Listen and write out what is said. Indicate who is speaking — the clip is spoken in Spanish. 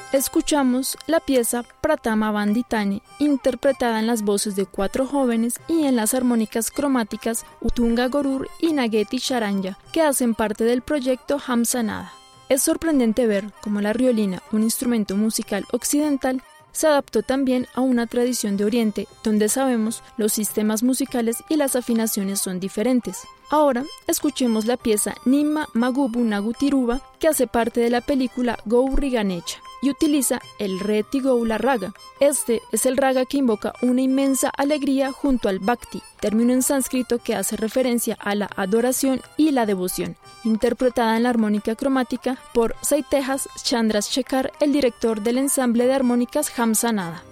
Speaker 1: Escuchamos la pieza Pratama Banditane, interpretada en las voces de 4 jóvenes y en las armónicas cromáticas Utunga Gorur y Nageti Charanya, que hacen parte del proyecto Hamsanada. Es sorprendente ver cómo la riolina, un instrumento musical occidental, se adaptó también a una tradición de Oriente, donde sabemos los sistemas musicales y las afinaciones son diferentes. Ahora, escuchemos la pieza Nimma Magubu Nagutiruba, que hace parte de la película Gauri Ganesha y utiliza el Reti Gaula Raga. Este es el raga que invoca una inmensa alegría junto al Bhakti, término en sánscrito que hace referencia a la adoración y la devoción, interpretada en la armónica cromática por Saitejas Chandrasekhar, el director del ensamble de armónicas Hamsanada.